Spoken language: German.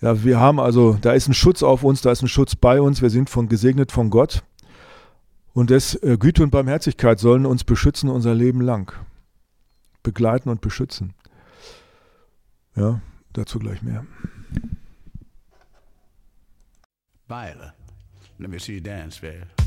Ja, wir haben also, da ist ein Schutz auf uns, da ist ein Schutz bei uns, wir sind gesegnet von Gott. Und Güte und Barmherzigkeit sollen uns beschützen unser Leben lang. Begleiten und beschützen. Ja, dazu gleich mehr. Viola, let me see you dance, babe.